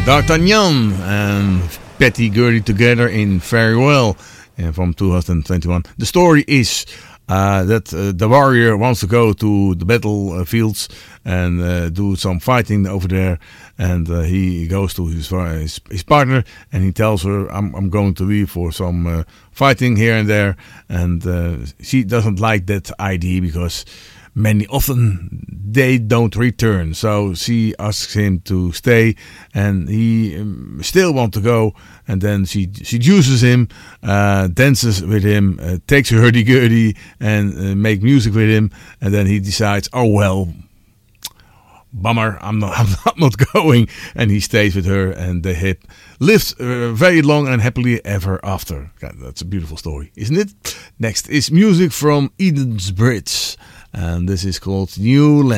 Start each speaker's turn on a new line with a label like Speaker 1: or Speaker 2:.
Speaker 1: D'Artagnan and Patty Gurdy together in Farewell from 2021. The story is that the warrior wants to go to the battlefields and do some fighting over there, and he goes to his partner and he tells her, I'm going to leave for some fighting here and there, and she doesn't like that idea because many often they don't return, so she asks him to stay, and he still wants to go. And then she seduces him, dances with him, takes a hurdy-gurdy and make music with him. And then he decides, oh well, bummer, I'm not going. And he stays with her, and they have lived very long and happily ever after. That's a beautiful story, isn't it? Next is music from Eden's Bridge, and this is called New Land.